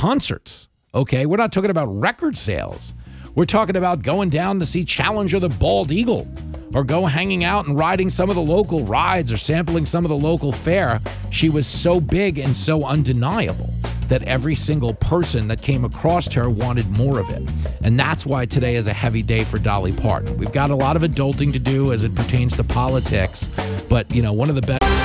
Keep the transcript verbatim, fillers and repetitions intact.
concerts, okay? We're not talking about record sales. We're talking about going down to see Challenger the Bald Eagle, or go hanging out and riding some of the local rides or sampling some of the local fare. She was so big and so undeniable that every single person that came across her wanted more of it. And that's why today is a heavy day for Dolly Parton. We've got a lot of adulting to do as it pertains to politics, but, you know, one of the best...